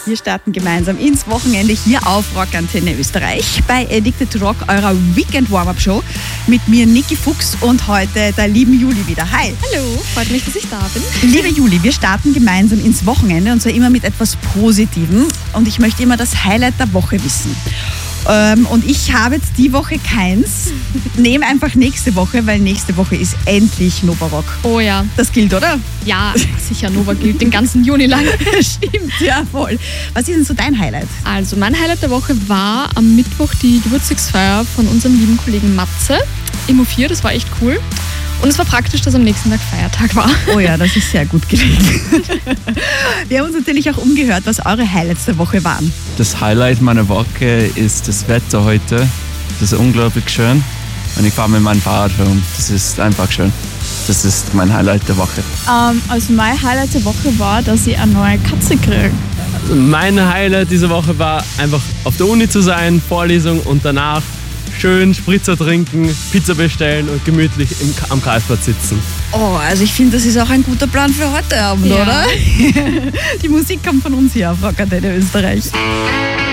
Wir starten gemeinsam ins Wochenende hier auf Rock Antenne Österreich bei Addicted to Rock, eurer Weekend Warm-Up Show mit mir Niki Fuchs und heute der lieben Juli wieder. Hi. Hallo, freut mich, dass ich da bin. Liebe Juli, wir starten gemeinsam ins Wochenende und zwar immer mit etwas Positivem und ich möchte immer das Highlight der Woche wissen. Und ich habe jetzt die Woche keins. Nehme einfach nächste Woche, weil nächste Woche ist endlich Nova Rock. Oh ja. Das gilt, oder? Ja, sicher, Nova gilt den ganzen Juni lang. Stimmt, ja voll. Was ist denn so dein Highlight? Also mein Highlight der Woche war am Mittwoch die Geburtstagsfeier von unserem lieben Kollegen Matze im U4. Das war echt cool. Und es war praktisch, dass am nächsten Tag Feiertag war. Oh ja, das ist sehr gut gelegen. Wir haben uns natürlich auch umgehört, was eure Highlights der Woche waren. Das Highlight meiner Woche ist das Wetter heute. Das ist unglaublich schön. Und ich fahre mit meinem Fahrrad herum. Das ist einfach schön. Das ist mein Highlight der Woche. Also mein Highlight der Woche war, dass ich eine neue Katze kriege. Mein Highlight diese Woche war einfach auf der Uni zu sein, Vorlesung und danach schön Spritzer trinken, Pizza bestellen und gemütlich am Karlsplatz sitzen. Oh, also ich finde, das ist auch ein guter Plan für heute Abend, Ja. oder? Die Musik kommt von uns hier auf Rock Antenne Österreich.